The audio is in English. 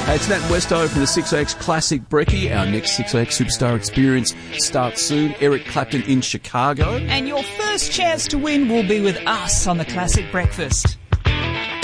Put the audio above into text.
Hey, it's Nat Westo from the 6X Classic Brekkie. Our next 6X Superstar Experience starts soon. Eric Clapton in Chicago. And your first chance to win will be with us on the Classic Breakfast.